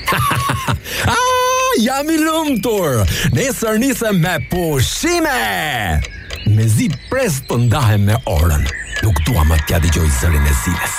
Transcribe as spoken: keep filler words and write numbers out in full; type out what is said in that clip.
ah, jam i lumtur. Nesër nisem me pushime. Mezi pres të ndahem me orën. Nuk dua më t'ja dëgjoj zërin e Ziles.